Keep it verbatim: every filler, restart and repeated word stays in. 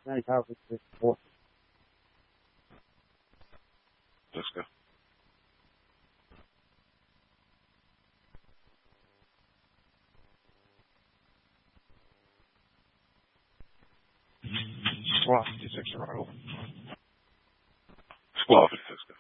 Nej, kanske inte två. Let's go. Squad fifty-six arrival. Squad fifty-six, go.